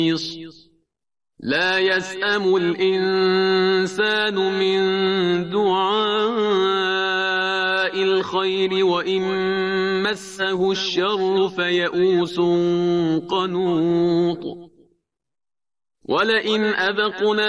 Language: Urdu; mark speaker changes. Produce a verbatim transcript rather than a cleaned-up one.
Speaker 1: لا يسأم الإنسان من دعاء الخير وإن مسه الشر فيئوس قنوط ولئن أذقنا